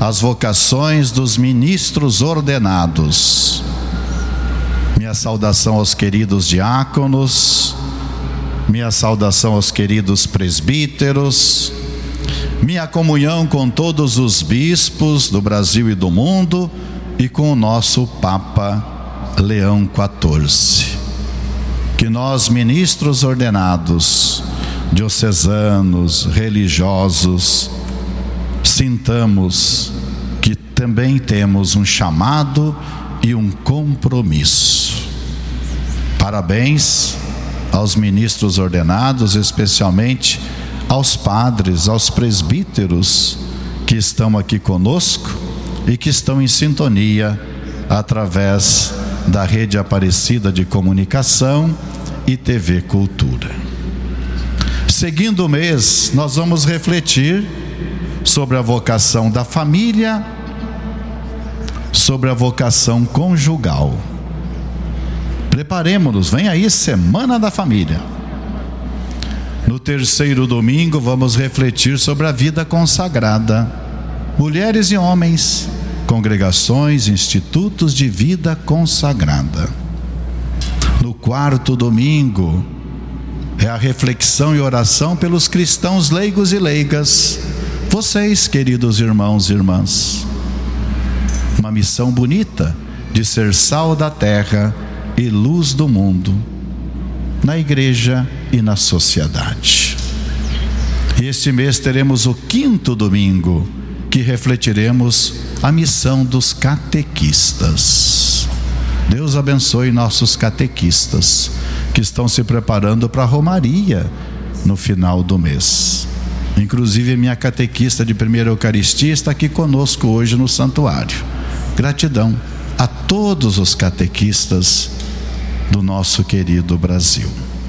as vocações dos ministros ordenados. Minha saudação aos queridos diáconos, minha saudação aos queridos presbíteros, minha comunhão com todos os bispos do Brasil e do mundo e com o nosso Papa Leão XIV. Que nós, ministros ordenados, diocesanos, religiosos, sintamos que também temos um chamado e um compromisso. Parabéns aos ministros ordenados, especialmente aos padres, aos presbíteros que estão aqui conosco e que estão em sintonia através da Rede Aparecida de Comunicação e TV Cultura. Seguindo o mês, nós vamos refletir sobre a vocação da família, sobre a vocação conjugal. Preparemos-nos, vem aí Semana da Família. No terceiro domingo vamos refletir sobre a vida consagrada. Mulheres e homens, congregações, institutos de vida consagrada. No quarto domingo é a reflexão e oração pelos cristãos leigos e leigas. Vocês, queridos irmãos e irmãs. Uma missão bonita de ser sal da terra e luz do mundo, na igreja e na sociedade. E este mês teremos o quinto domingo, que refletiremos a missão dos catequistas. Deus abençoe nossos catequistas, que estão se preparando para a Romaria no final do mês. Inclusive, minha catequista de primeira Eucaristia está aqui conosco hoje no santuário. Gratidão a todos os catequistas do nosso querido Brasil.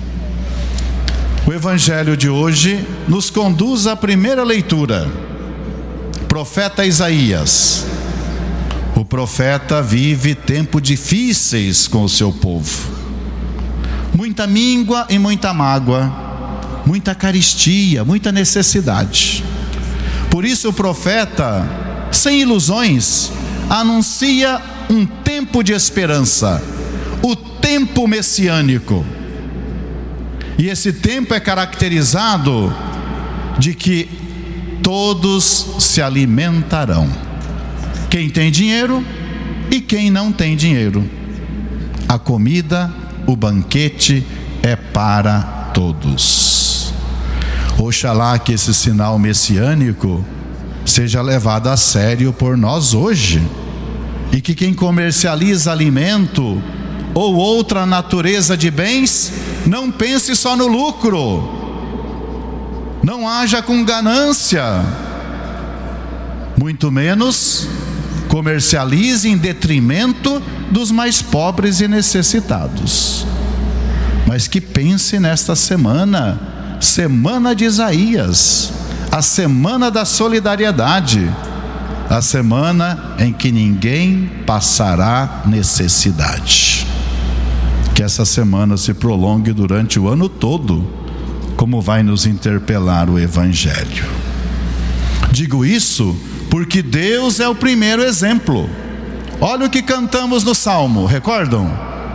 O Evangelho de hoje nos conduz à primeira leitura. Profeta Isaías. O profeta vive tempos difíceis com o seu povo. Muita míngua e muita mágoa, muita carestia, muita necessidade. Por isso o profeta, sem ilusões, anuncia um tempo de esperança, o tempo messiânico. E esse tempo é caracterizado de que todos se alimentarão. Quem tem dinheiro e quem não tem dinheiro. A comida, o banquete é para todos. Oxalá que esse sinal messiânico seja levado a sério por nós hoje, e que quem comercializa alimento ou outra natureza de bens não pense só no lucro, não haja com ganância, muito menos comercialize em detrimento dos mais pobres e necessitados. Mas que pense nesta semana, semana de Isaías, a semana da solidariedade, a semana em que ninguém passará necessidade. Que essa semana se prolongue durante o ano todo, como vai nos interpelar o Evangelho. Digo isso porque Deus é o primeiro exemplo. Olha o que cantamos no Salmo, recordam?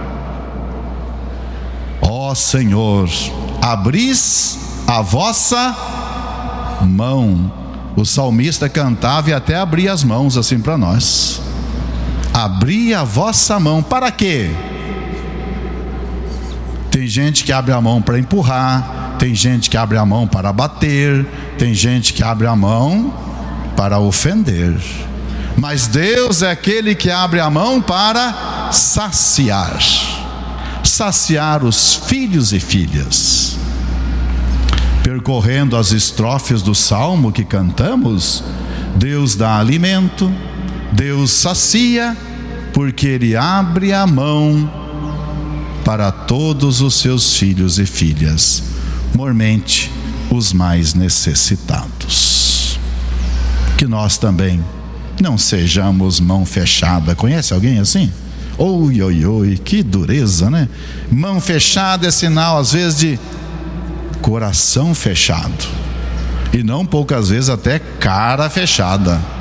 Ó Senhor, abris a vossa mão. O salmista cantava e até abria as mãos assim para nós. Abri a vossa mão, para quê? Tem gente que abre a mão para empurrar, tem gente que abre a mão para bater, tem gente que abre a mão para ofender. Mas Deus é aquele que abre a mão para saciar. Saciar os filhos e filhas. Percorrendo as estrofes do Salmo que cantamos, Deus dá alimento, Deus sacia, porque Ele abre a mão para todos os seus filhos e filhas, mormente os mais necessitados. Que nós também não sejamos mão fechada. Conhece alguém assim? Oi, oi, oi, que dureza, né? Mão fechada é sinal às vezes de coração fechado, e não poucas vezes até cara fechada.